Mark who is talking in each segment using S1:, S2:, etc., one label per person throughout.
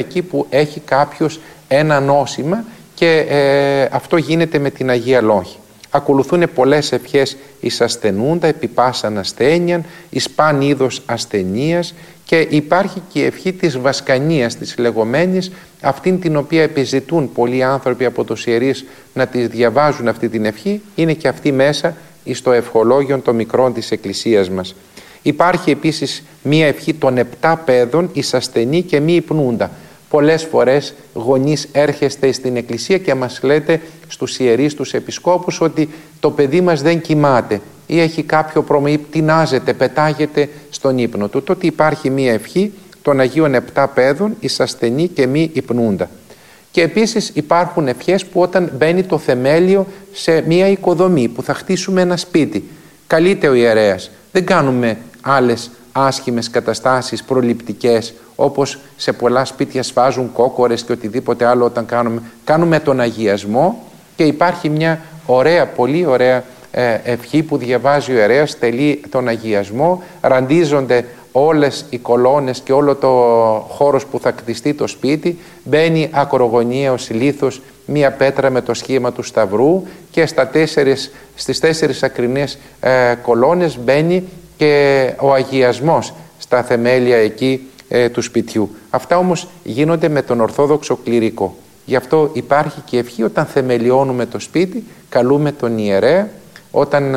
S1: εκεί που έχει κάποιος ένα νόσημα και αυτό γίνεται με την Αγία Λόγχη. Ακολουθούν πολλές ευχές εις ασθενούντα, επί πάσαν ασθένειαν, εις παν είδος ασθενείας, και υπάρχει και η ευχή της βασκανίας, της λεγόμενης, αυτήν την οποία επιζητούν πολλοί άνθρωποι από τους ιερείς να τις διαβάζουν αυτή την ευχή, είναι και αυτή μέσα εις το ευχολόγιο των μικρών της Εκκλησίας μας. Υπάρχει επίσης μία ευχή των 7 παιδών εις ασθενή και μη υπνούντα. Πολλές φορές γονείς έρχεστε στην Εκκλησία και μας λέτε στους ιερείς, στους επισκόπους, ότι το παιδί μας δεν κοιμάται ή έχει κάποιο πρόβλημα ή πτηνάζεται, πετάγεται στον ύπνο του. Τότε υπάρχει μία ευχή των Αγίων 7 παιδών εις ασθενή και μη υπνούντα. Και επίσης υπάρχουν ευχές που όταν μπαίνει το θεμέλιο σε μία οικοδομή, που θα χτίσουμε ένα σπίτι, καλείται ο ιερέας. Δεν κάνουμε άλλες άσχημες καταστάσεις προληπτικές, όπως σε πολλά σπίτια σφάζουν κόκορες και οτιδήποτε άλλο όταν κάνουμε τον αγιασμό, και υπάρχει μια ωραία, πολύ ωραία ευχή που διαβάζει ο ιερέας, τελεί τον αγιασμό, ραντίζονται όλες οι κολόνες και όλο το χώρος που θα κτιστεί το σπίτι, μπαίνει ακρογωνιαίος λίθος, μία πέτρα με το σχήμα του Σταυρού, και στις 4 ακρινές κολόνες μπαίνει και ο αγιασμός στα θεμέλια εκεί του σπιτιού. Αυτά όμως γίνονται με τον Ορθόδοξο κληρικό. Γι' αυτό υπάρχει και ευχή όταν θεμελιώνουμε το σπίτι, καλούμε τον ιερέα, όταν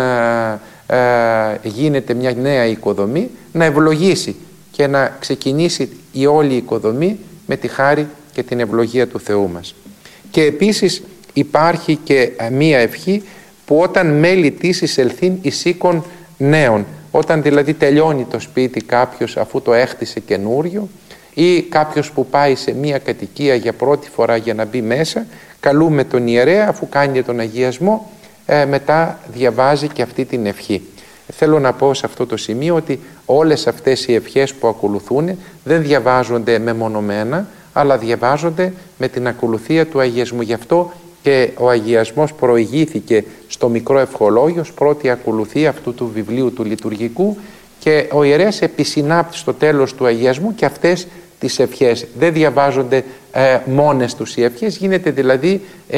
S1: γίνεται μια νέα οικοδομή, να ευλογήσει και να ξεκινήσει η όλη οικοδομή με τη χάρη και την ευλογία του Θεού μας. Και επίσης υπάρχει και μία ευχή που όταν μέλη της εισελθήν εις οίκον νέων, όταν δηλαδή τελειώνει το σπίτι κάποιος αφού το έχτισε καινούριο, ή κάποιος που πάει σε μία κατοικία για πρώτη φορά για να μπει μέσα, καλούμε τον ιερέα, αφού κάνει τον αγιασμό, μετά διαβάζει και αυτή την ευχή. Θέλω να πω σε αυτό το σημείο ότι όλες αυτές οι ευχές που ακολουθούν δεν διαβάζονται μεμονωμένα, αλλά διαβάζονται με την ακολουθία του αγιασμού. Γι' αυτό και ο αγιασμός προηγήθηκε στο μικρό ευχολόγιο, ως πρώτη ακολουθία αυτού του βιβλίου του λειτουργικού, και ο ιερέας επισυνάπτει στο τέλος του αγιασμού και αυτές τις ευχές. Δεν διαβάζονται μόνες τους οι ευχές, γίνεται δηλαδή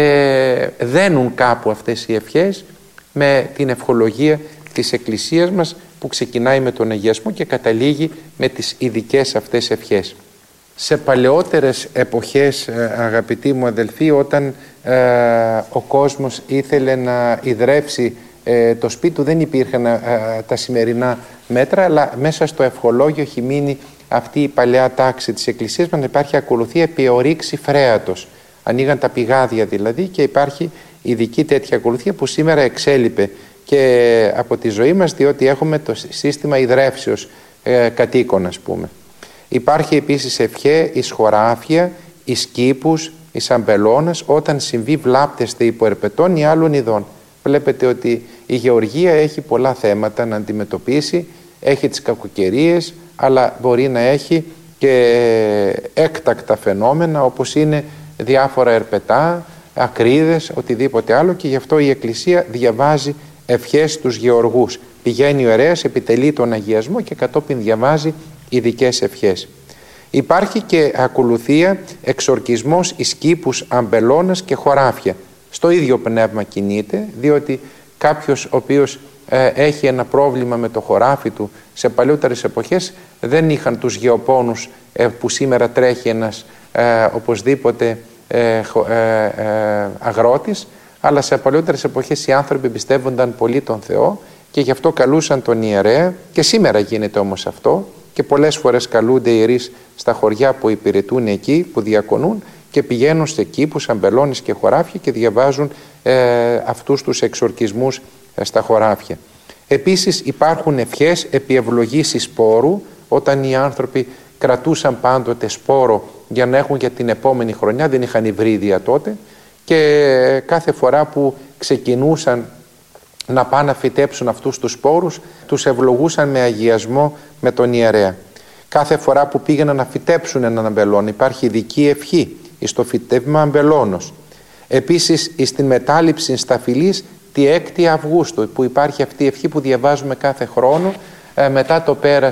S1: δένουν κάπου αυτές οι ευχές με την ευχολογία της Εκκλησίας μας, που ξεκινάει με τον αγιασμό και καταλήγει με τις ειδικές αυτές ευχές. Σε παλαιότερες εποχές, αγαπητοί μου αδελφοί, όταν ο κόσμος ήθελε να ιδρεύσει το σπίτι του, δεν υπήρχαν τα σημερινά μέτρα, αλλά μέσα στο ευχολόγιο έχει μείνει αυτή η παλαιά τάξη της Εκκλησίας μας, να υπάρχει ακολουθία επί ορήξη φρέατος. Ανοίγαν τα πηγάδια δηλαδή, και υπάρχει ειδική τέτοια ακολουθία που σήμερα εξέλιπε και από τη ζωή μας, διότι έχουμε το σύστημα ιδρεύσεως κατοίκων, ας πούμε. Υπάρχει επίσης ευχέ εις χωράφια, εις κήπους, εις αμπελώνας, όταν συμβεί βλάπτεστε υπό ερπετών ή άλλων ειδών. Βλέπετε ότι η γεωργία έχει πολλά θέματα να αντιμετωπίσει, έχει τις κακοκαιρίες, αλλά μπορεί να έχει και έκτακτα φαινόμενα, όπως είναι διάφορα ερπετά, ακρίδες, οτιδήποτε άλλο, και γι' αυτό η Εκκλησία διαβάζει ευχές στους γεωργούς. Πηγαίνει ο ιερέας, επιτελεί τον αγιασμό και κατόπιν διαβάζει ειδικές ευχές. Υπάρχει και ακολουθία εξορκισμός εις κήπους, αμπελώνας και χωράφια. Στο ίδιο πνεύμα κινείται, διότι κάποιος ο οποίος έχει ένα πρόβλημα με το χωράφι του, σε παλιότερες εποχές δεν είχαν τους γεωπόνους που σήμερα τρέχει ένας οπωσδήποτε αγρότης, αλλά σε παλιότερες εποχές οι άνθρωποι πιστεύονταν πολύ τον Θεό και γι' αυτό καλούσαν τον ιερέα, και σήμερα γίνεται όμως αυτό, και πολλές φορές καλούνται οι ιερείς στα χωριά που υπηρετούν εκεί, που διακονούν, και πηγαίνουν σε κήπους, αμπελώνες και χωράφια και διαβάζουν αυτούς τους εξορκισμούς στα χωράφια. Επίσης υπάρχουν ευχές επί ευλογής σπόρου, όταν οι άνθρωποι κρατούσαν πάντοτε σπόρο για να έχουν για την επόμενη χρονιά, δεν είχαν υβρίδια τότε, και κάθε φορά που ξεκινούσαν να πάνε να φυτέψουν αυτούς τους σπόρους, τους ευλογούσαν με αγιασμό με τον ιερέα. Κάθε φορά που πήγαιναν να φυτέψουν έναν αμπελόν, υπάρχει ειδική ευχή εις το φυτεύμα αμπελώνος. Επίσης στην μετάληψη σταφυλής τη 6η Αυγούστου, που υπάρχει αυτή η ευχή που διαβάζουμε κάθε χρόνο μετά το πέρας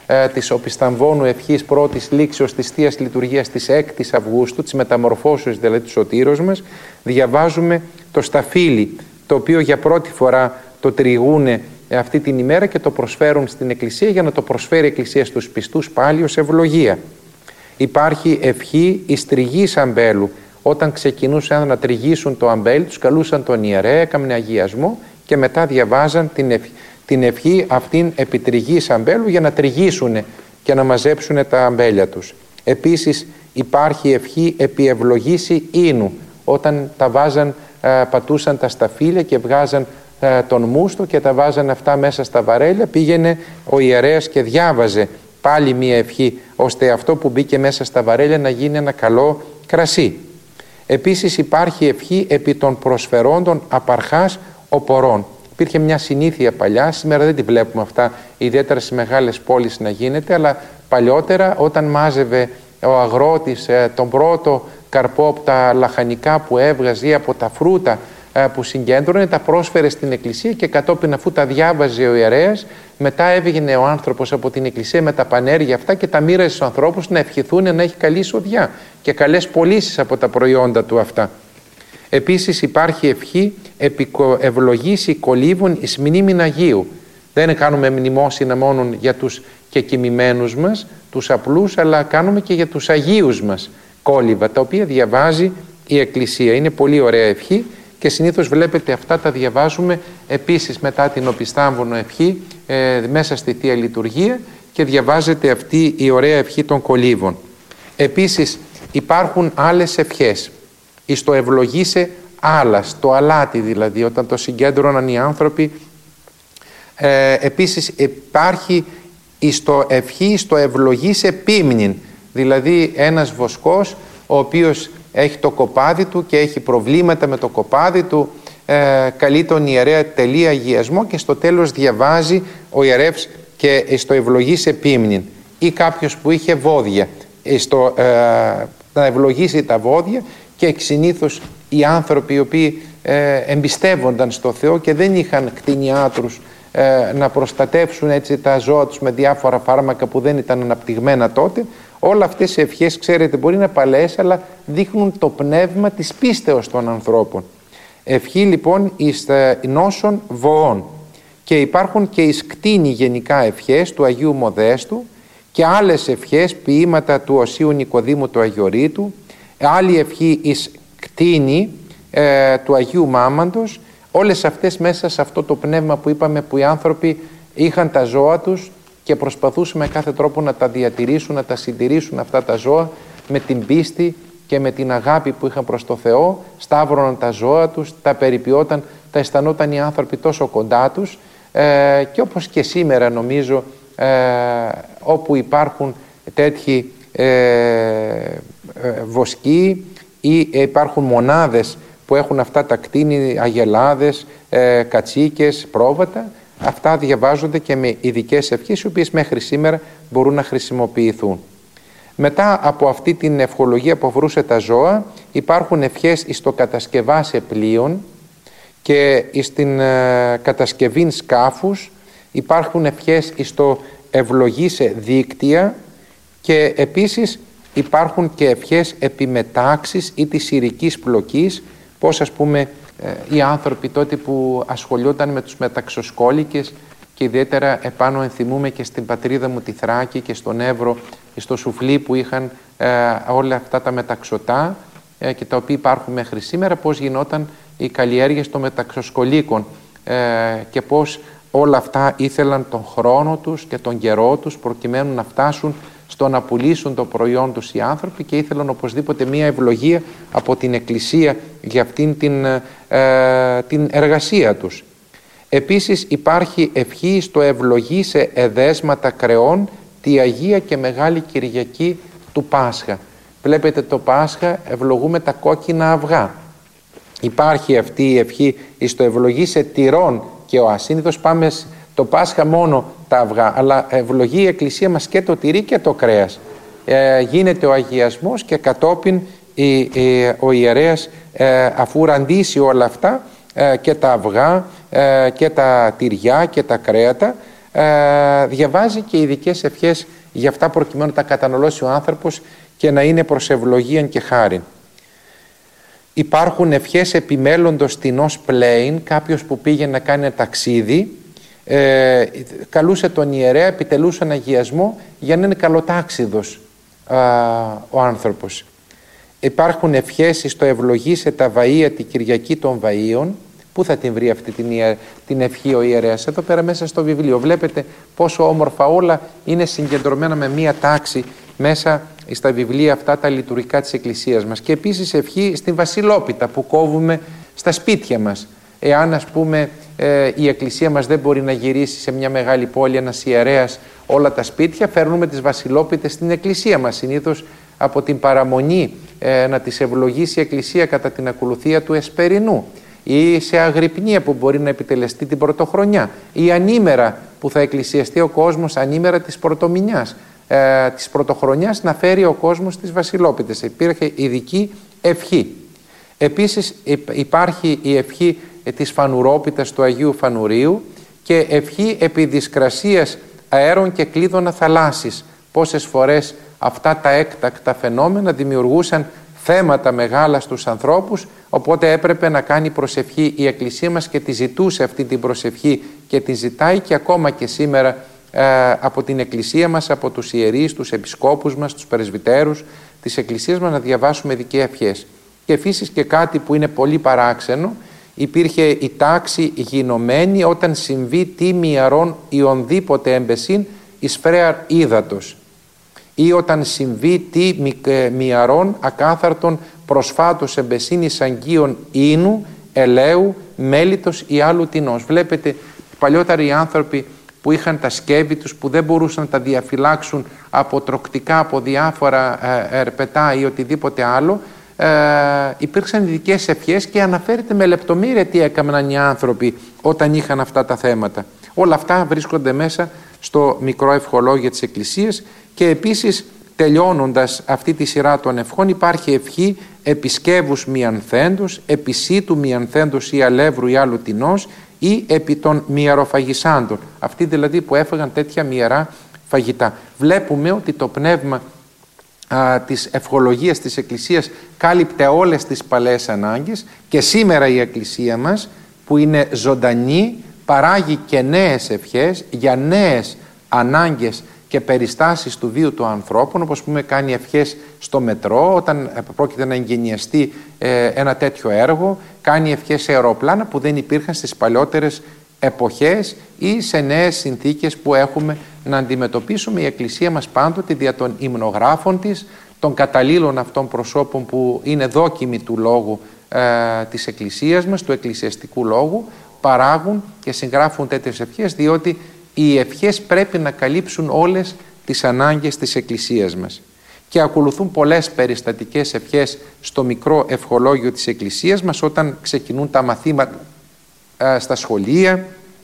S1: της Οπισθαμβώνου ευχής πρώτης λήξεως της Θείας Λειτουργίας της 6ης Αυγούστου, της μεταμορφώσεως δηλαδή του Σωτήρος μας, διαβάζουμε το σταφύλι, το οποίο για πρώτη φορά το τριγούνε αυτή την ημέρα και το προσφέρουν στην Εκκλησία για να το προσφέρει η Εκκλησία στους πιστούς πάλι ως ευλογία. Υπάρχει ευχή εις τριγής αμπέλου. Όταν ξεκινούσαν να τριγήσουν το αμπέλ, τους καλούσαν τον ιερέα, έκαναν αγιασμό και μετά διαβάζαν την ευχή αυτήν επί τριγής αμπέλου για να τριγήσουν και να μαζέψουν τα αμπέλια τους. Επίσης υπάρχει ευχή επί ευλογήσει ίνου. Όταν τα βάζαν, πατούσαν τα σταφύλια και βγάζαν τον μούστο και τα βάζαν αυτά μέσα στα βαρέλια, πήγαινε ο ιερέας και διάβαζε πάλι μία ευχή, ώστε αυτό που μπήκε μέσα στα βαρέλια να γίνει ένα καλό κρασί. Επίσης υπάρχει ευχή επί των προσφερόντων απαρχάς οπορών. Υπήρχε μια συνήθεια παλιά, σήμερα δεν τη βλέπουμε αυτά, ιδιαίτερα στις μεγάλες πόλεις να γίνεται, αλλά παλιότερα όταν μάζευε ο αγρότης τον πρώτο καρπό από τα λαχανικά που έβγαζε ή από τα φρούτα που συγκέντρωνε, τα πρόσφερε στην Εκκλησία και κατόπιν αφού τα διάβαζε ο ιερέας, μετά έβγαινε ο άνθρωπος από την Εκκλησία με τα πανέργεια αυτά και τα μοίραζε στους ανθρώπους να ευχηθούν να έχει καλή εισοδιά και καλές πωλήσεις από τα προϊόντα του αυτά. Επίσης υπάρχει ευχή ευλογήσει κολύβων εις μνήμην Αγίου. Δεν κάνουμε μνημόσυνα μόνο για τους κεκοιμημένους μας, τους απλούς, αλλά κάνουμε και για τους Αγίους μας κόλυβα, τα οποία διαβάζει η Εκκλησία. Είναι πολύ ωραία ευχή και συνήθως βλέπετε αυτά τα διαβάζουμε επίσης μετά την Οπισθάμβωνο ευχή μέσα στη Θεία Λειτουργία και διαβάζεται αυτή η ωραία ευχή των κολύβων. Επίσης υπάρχουν άλλες ευχές. Εις το ευλογήσε άλλας, το αλάτι δηλαδή, όταν το συγκέντρωναν οι άνθρωποι. Επίσης υπάρχει εις το ευχή, εις το ευλογήσε πίμνην, δηλαδή ένας βοσκός ο οποίος έχει το κοπάδι του και έχει προβλήματα με το κοπάδι του, καλεί τον ιερέα, τελεί αγιασμό και στο τέλος διαβάζει ο ιερεύς και στο ευλογήσε πίμνην. Ή κάποιος που είχε βόδια, να ευλογήσει τα βόδια, και συνήθως οι άνθρωποι οι οποίοι εμπιστεύονταν στο Θεό και δεν είχαν κτηνιάτρους να προστατεύσουν έτσι τα ζώα τους με διάφορα φάρμακα που δεν ήταν αναπτυγμένα τότε, όλα αυτές οι ευχές, ξέρετε, μπορεί να παλαιές, αλλά δείχνουν το πνεύμα της πίστεως των ανθρώπων. Ευχή λοιπόν εις νόσων βοών. Και υπάρχουν και εις κτήνη γενικά ευχές του Αγίου Μοδέστου και άλλες ευχές, ποίηματα του Οσίου Νικοδήμου του Αγιορείτου, άλλη ευχή εις κτήνη του Αγίου Μάμαντος. Όλες αυτές μέσα σε αυτό το πνεύμα που είπαμε, που οι άνθρωποι είχαν τα ζώα τους και προσπαθούσαν με κάθε τρόπο να τα διατηρήσουν, να τα συντηρήσουν αυτά τα ζώα με την πίστη και με την αγάπη που είχαν προς το Θεό, σταύρωναν τα ζώα τους, τα περιποιόταν, τα αισθανόταν οι άνθρωποι τόσο κοντά τους και όπως και σήμερα νομίζω όπου υπάρχουν τέτοιοι βοσκοί ή υπάρχουν μονάδες που έχουν αυτά τα κτήνη, αγελάδες, κατσίκες, πρόβατα, αυτά διαβάζονται και με ειδικές ευχές οι οποίες μέχρι σήμερα μπορούν να χρησιμοποιηθούν. Μετά από αυτή την ευχολογία που αφορούσε τα ζώα υπάρχουν ευχές εις το κατασκευάσε πλοίων και εις την κατασκευήν σκάφους, υπάρχουν ευχές εις το ευλογήσε δίκτυα και επίσης υπάρχουν και ευχές επιμετάξεις ή της ηρικής πλοκής, πώς ας πούμε οι άνθρωποι τότε που ασχολιόταν με τους μεταξοσκόλικες και ιδιαίτερα επάνω ενθυμούμε και στην πατρίδα μου τη Θράκη και στον Εύρο, στο Σουφλί που είχαν όλα αυτά τα μεταξωτά και τα οποία υπάρχουν μέχρι σήμερα, πώς γινόταν οι καλλιέργειες των μεταξοσκολίκων και πώς όλα αυτά ήθελαν τον χρόνο τους και τον καιρό τους προκειμένου να φτάσουν στο να πουλήσουν το προϊόν τους οι άνθρωποι και ήθελαν οπωσδήποτε μία ευλογία από την Εκκλησία για αυτήν την εργασία τους. Επίσης υπάρχει ευχή στο ευλογήσε εδέσματα κρεών τη Αγία και Μεγάλη Κυριακή του Πάσχα. Βλέπετε το Πάσχα ευλογούμε τα κόκκινα αυγά. Υπάρχει αυτή η ευχή στο ευλογήσε τυρών και ο ασύνηθος, πάμε το Πάσχα μόνο τα αυγά, αλλά ευλογεί η Εκκλησία μας και το τυρί και το κρέας. Γίνεται ο αγιασμός και κατόπιν ο ιερέας αφού ραντίσει όλα αυτά και τα αυγά και τα τυριά και τα κρέατα διαβάζει και ειδικές ευχές για αυτά προκειμένου να τα καταναλώσει ο άνθρωπος και να είναι προς ευλογίαν και χάριν. Υπάρχουν ευχές επιμέλλοντος τεινός πλέιν, κάποιος που πήγε να κάνει ένα ταξίδι, καλούσε τον ιερέα, επιτελούσε ένα αγιασμό για να είναι καλοτάξιδος ο άνθρωπος. Υπάρχουν ευχές στο ευλογήσε τα βαΐα τη Κυριακή των Βαΐων. Πού θα την βρει αυτή την ευχή ο ιερέας? Εδώ πέρα μέσα στο βιβλίο. Βλέπετε πόσο όμορφα όλα είναι συγκεντρωμένα με μία τάξη μέσα στα βιβλία αυτά τα λειτουργικά της Εκκλησίας μας. Και επίσης ευχή στην Βασιλόπιτα που κόβουμε στα σπίτια μας. Εάν ας πούμε η Εκκλησία μας δεν μπορεί να γυρίσει σε μια μεγάλη πόλη ένας ιερέας όλα τα σπίτια, φέρνουμε τις Βασιλόπιτες στην Εκκλησία μας. Συνήθως από την παραμονή να τις ευλογήσει η Εκκλησία κατά την ακολουθία του Εσπερινού, ή σε αγρυπνία που μπορεί να επιτελεστεί την Πρωτοχρονιά, ή ανήμερα που θα εκκλησιαστεί ο κόσμος, ανήμερα της Πρωτομηνιάς, της Πρωτοχρονιάς, να φέρει ο κόσμος τις Βασιλόπιτες. Υπήρχε ειδική ευχή. Επίσης υπάρχει η ευχή της Φανουρόπιτας του Αγίου Φανουρίου και ευχή επί δυσκρασίας αέρων και κλείδωνα θαλάσσης. Πόσες φορές αυτά τα έκτακτα φαινόμενα δημιουργούσαν θέματα μεγάλα στους ανθρώπους, οπότε έπρεπε να κάνει προσευχή η Εκκλησία μας και τη ζητούσε αυτή την προσευχή και τη ζητάει και ακόμα και σήμερα από την Εκκλησία μας, από τους ιερείς, τους επισκόπους μας, τους πρεσβυτέρους της Εκκλησίας μας, να διαβάσουμε ειδικές ευχές. Και επίσης και κάτι που είναι πολύ παράξενο, υπήρχε η τάξη γινωμένη όταν συμβεί τι μιαρών ιονδήποτε εμπεσίν εις φρέαρ ύδατος, ή όταν συμβεί τι μιαρών ακάθαρτον προσφάτως εμπεσίν εις αγγείων ίνου, ελαίου, μέλιτος ή άλλου τεινός. Βλέπετε παλιότερα οι άνθρωποι που είχαν τα σκεύη τους, που δεν μπορούσαν να τα διαφυλάξουν από τροκτικά, από διάφορα ερπετά ή οτιδήποτε άλλο, υπήρξαν ειδικές ευχές και αναφέρεται με λεπτομέρεια τι έκαναν οι άνθρωποι όταν είχαν αυτά τα θέματα. Όλα αυτά βρίσκονται μέσα στο μικρό ευχολόγιο της Εκκλησίας. Και επίσης, τελειώνοντας αυτή τη σειρά των ευχών, υπάρχει ευχή επισκεύους μιανθέντος, επισήτου μιανθέντος ή αλεύρου ή άλλου τεινός, ή επί των μιαροφαγισάντων, αυτοί δηλαδή που έφαγαν τέτοια μιαρά φαγητά. Βλέπουμε ότι το πνεύμα της ευχολογίας της Εκκλησίας κάλυπτε όλες τις παλαιές ανάγκες και σήμερα η Εκκλησία μας που είναι ζωντανή παράγει και νέες ευχές για νέες ανάγκες και περιστάσεις του βίου του ανθρώπων, όπως πούμε κάνει ευχές στο μετρό όταν πρόκειται να εγκαινιαστεί ένα τέτοιο έργο, κάνει ευχές σε αεροπλάνα που δεν υπήρχαν στις παλιότερες εποχές ή σε νέες συνθήκες που έχουμε να αντιμετωπίσουμε. Η Εκκλησία μας πάντοτε δια των υμνογράφων της, των καταλήλων αυτών προσώπων που είναι δόκιμοι του λόγου της Εκκλησίας μας, του εκκλησιαστικού λόγου, παράγουν και συγγράφουν τέτοιες ευχές, διότι οι ευχές πρέπει να καλύψουν όλες τις ανάγκες της Εκκλησίας μας. Και ακολουθούν πολλές περιστατικές ευχές στο μικρό ευχολόγιο της Εκκλησίας μας όταν ξεκινούν τα μαθήματα στα σχολεία,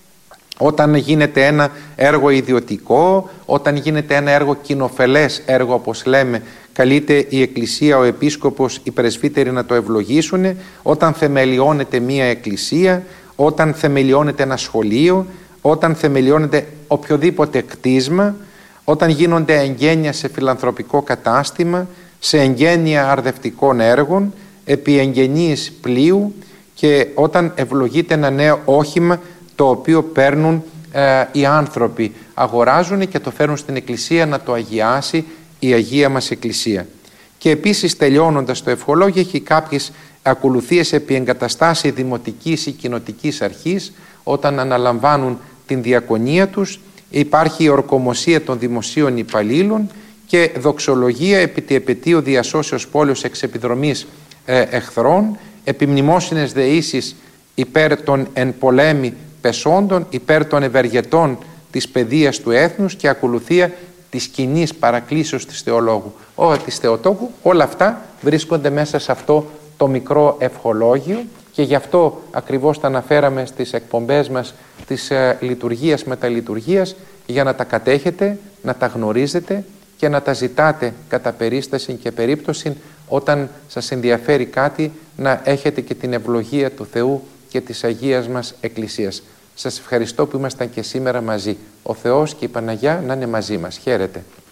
S1: όταν γίνεται ένα έργο ιδιωτικό, όταν γίνεται ένα έργο κοινοφελές έργο όπως λέμε, καλείται η Εκκλησία, ο Επίσκοπος, οι πρεσβύτεροι να το ευλογήσουν, όταν θεμελιώνεται μία εκκλησία, όταν θεμελιώνεται ένα σχολείο, όταν θεμελιώνεται οποιοδήποτε κτίσμα, όταν γίνονται εγγένεια σε φιλανθρωπικό κατάστημα, σε εγγένεια αρδευτικών έργων, επί εγγενείς πλοίου και όταν ευλογείται ένα νέο όχημα το οποίο παίρνουν οι άνθρωποι, αγοράζουν και το φέρνουν στην Εκκλησία να το αγιάσει η Αγία μας Εκκλησία. Και επίσης τελειώνοντας το ευχολόγιο έχει κάποιες ακολουθίες επί εγκαταστάσει δημοτικής ή κοινοτικής αρχής όταν αναλαμβάνουν την διακονία τους, υπάρχει η ορκομοσία των δημοσίων υπαλλήλων και δοξολογία επί τη επετείου διασώσεως πόλεως εξ επιδρομής εχθρών, επιμνημόσυνες δεήσεις υπέρ των εν πολέμη πεσόντων, υπέρ των ευεργετών της παιδείας του έθνους και ακολουθία της κοινής παρακλήσεως της Θεολόγου. Της Θεοτόκου, όλα αυτά βρίσκονται μέσα σε αυτό το μικρό ευχολόγιο και γι' αυτό ακριβώς τα αναφέραμε στις εκπομπές μας της λειτουργίας μεταλειτουργίας, για να τα κατέχετε, να τα γνωρίζετε και να τα ζητάτε κατά περίσταση και περίπτωση όταν σας ενδιαφέρει κάτι, να έχετε και την ευλογία του Θεού και της Αγίας μας Εκκλησίας. Σας ευχαριστώ που ήμασταν και σήμερα μαζί. ο Θεός και η Παναγιά να είναι μαζί μας. Χαίρετε.